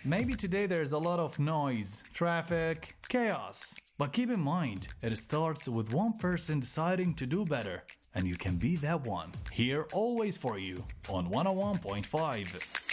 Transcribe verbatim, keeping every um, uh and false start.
Maybe today there's a lot of noise, traffic, chaos. But keep in mind, it starts with one person deciding to do better. And you can be that one. Here always for you on one oh one point five.